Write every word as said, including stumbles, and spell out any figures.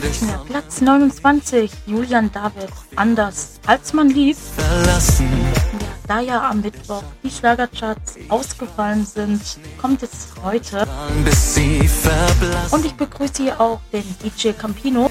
Ja, Platz neunundzwanzig, Julian David, Anders als man liebt. Verlassen. Ja, da ja am Mittwoch die Schlagercharts ausgefallen sind, kommt es heute. Bis sie verblassen. Und ich begrüße hier auch den D J Campino.